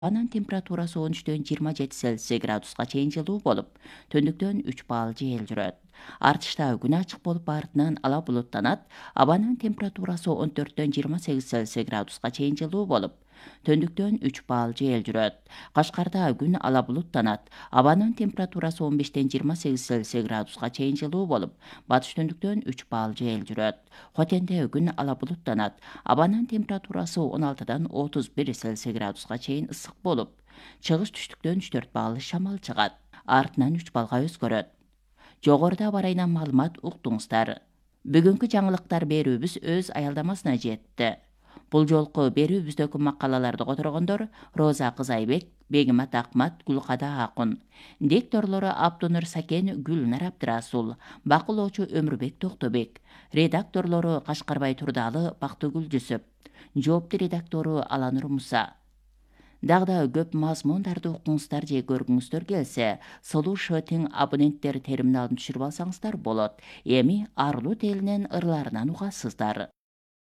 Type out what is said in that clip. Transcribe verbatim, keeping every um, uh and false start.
Анын температурасы он үчтөн жыйырма жети Цельсий градуска чейин жылуу болуп, түндүктөн үч балл жел жүрөт. Артышта күн ачык болуп, артынан ала булуттанат. Абанын температурасы он төрттөн жыйырма сегиз Цельсий градуска чейин жылуу болуп, түндүктөн үч балл жел жүрөт. Кашкарда күн ала булуттанат. Абанын температурасы он бештен жыйырма сегиз Цельсий градуска чейин жылуу болуп, батыш түндүктөн үч балл жел жүрөт. Хотенде күн ала булуттанат. Абанын температурасы он алтыдан отуз бир Цельсий градуска чейин ысык болуп, чыгыш түштүктөн үч төрт балл шамал чыгат. Артынан үч баллга өзгөрөт. Жогоруда бар айынан маалымат уктуңуздар. Бүгүнкү жаңылыктар берүүбүз өз аялдамасына жетти. Бул жолку берүүбүздөгү макалаларды которгондор Роза Кызайбек, Бегимат Акмат, Гүлкада Акун. Дикторлору Абдунур Сакен, Гүлнар Абдырасул, бакылоочу Өмүрбек Токтобек. Редакторлору Кашкарбай Турдалы, Бактыгүл Жүсөп. Жоопту редактору Аланур Муса. Дагы көп мазмундарды укуңуздар же көргүңүздөр келсе, Solution тең абоненттер терминалын түшүрүп алсаңыздар болот. Эми Арлут элинин ырларынан угасыздар.